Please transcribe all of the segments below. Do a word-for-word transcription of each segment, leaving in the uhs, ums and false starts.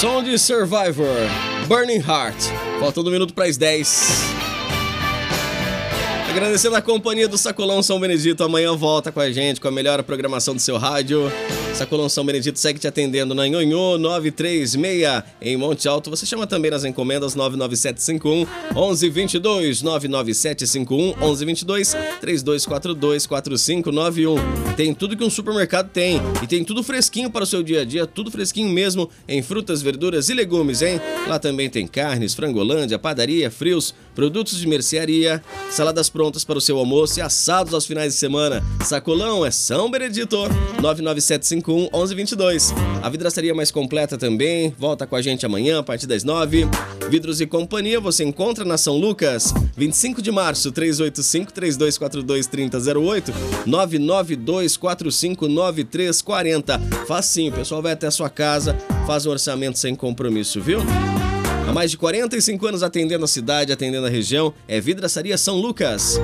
Som de Survivor, Burning Heart. Faltando um minuto para as dez. Agradecendo a companhia do Sacolão São Benedito. Amanhã volta com a gente com a melhor programação do seu rádio. Sacolão São Benedito segue te atendendo na Nhonhô nove três seis em Monte Alto. Você chama também nas encomendas nove nove sete cinco um, um um dois dois, nove nove sete cinco um, um um dois dois, três dois quatro dois, quatro cinco nove um. Tem tudo que um supermercado tem e tem tudo fresquinho para o seu dia a dia, tudo fresquinho mesmo em frutas, verduras e legumes, hein? Lá também tem carnes, frangolândia, padaria, frios, produtos de mercearia, saladas prontas para o seu almoço e assados aos finais de semana. Sacolão é São Benedito, nove nove sete cinco um, um um dois dois. A vidraçaria mais completa também, volta com a gente amanhã a partir das nove. Vidros e Companhia você encontra na São Lucas, vinte e cinco de março, três oito cinco, três dois quatro dois, três zero zero oito, nove nove dois quatro cinco nove três quatro zero. Facinho, o pessoal vai até a sua casa, faz um orçamento sem compromisso, viu? Há mais de quarenta e cinco anos atendendo a cidade, atendendo a região, é Vidraçaria São Lucas.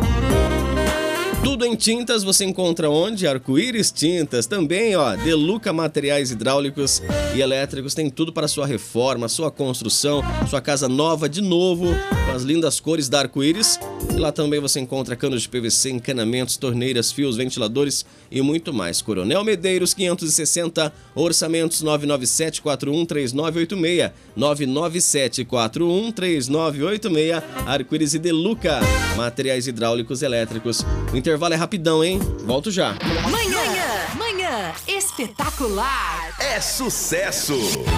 Tudo em tintas você encontra onde? Arco-Íris Tintas. Também, ó, Deluca Materiais Hidráulicos e Elétricos. Tem tudo para sua reforma, sua construção, sua casa nova de novo, com as lindas cores da Arco-Íris. E lá também você encontra canos de P V C, encanamentos, torneiras, fios, ventiladores e muito mais. Coronel Medeiros quinhentos e sessenta, orçamentos nove nove sete quatro um três nove oito seis, nove nove sete quatro um três nove oito seis. Arco-Íris e Deluca Materiais Hidráulicos e Elétricos. O intervalo é rapidão, hein? Volto já. Manhã, manhã espetacular. É sucesso.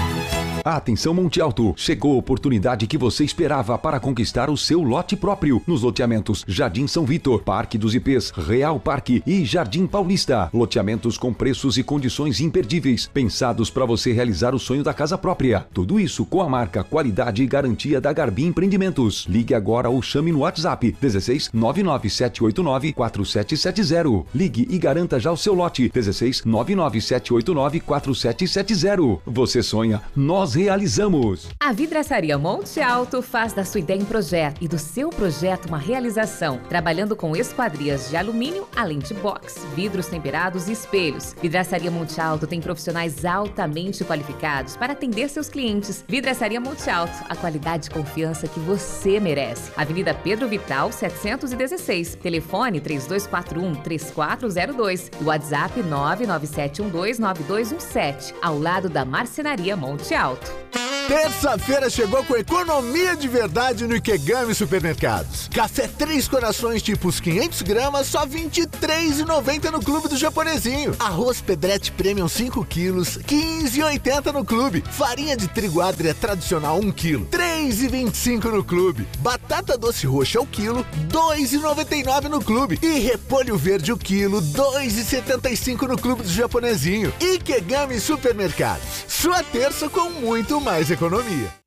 Atenção Monte Alto, chegou a oportunidade que você esperava para conquistar o seu lote próprio nos loteamentos Jardim São Vitor, Parque dos I Pês, Real Parque e Jardim Paulista. Loteamentos com preços e condições imperdíveis, pensados para você realizar o sonho da casa própria. Tudo isso com a marca, qualidade e garantia da Garbi Empreendimentos. Ligue agora ou chame no WhatsApp dezesseis, nove nove sete oito nove, quatro sete sete zero. Ligue e garanta já o seu lote dezesseis, nove nove sete oito nove, quatro sete sete zero. Você sonha, nós realizamos. A Vidraçaria Monte Alto faz da sua ideia um projeto e do seu projeto uma realização, trabalhando com esquadrias de alumínio, além de box, vidros temperados e espelhos. Vidraçaria Monte Alto tem profissionais altamente qualificados para atender seus clientes. Vidraçaria Monte Alto, a qualidade e confiança que você merece. Avenida Pedro Vital, setecentos e dezesseis. Telefone três dois quatro um, três quatro zero dois. WhatsApp nove nove sete um dois, nove dois um sete. Ao lado da Marcenaria Monte Alto. Terça-feira chegou com economia de verdade no Ikegami Supermercados. Café Três Corações tipos quinhentos gramas, só vinte e três reais e noventa centavos no Clube do Japonesinho. Arroz Pedretti Premium cinco quilos, quinze reais e oitenta centavos no Clube. Farinha de trigo Adria tradicional um quilo, três reais e vinte e cinco centavos no Clube. Batata doce roxa ao quilo, dois reais e noventa e nove centavos no Clube. E repolho verde o quilo, dois reais e setenta e cinco centavos no Clube do Japonesinho. Ikegami Supermercados. Sua terça com muito mais economia.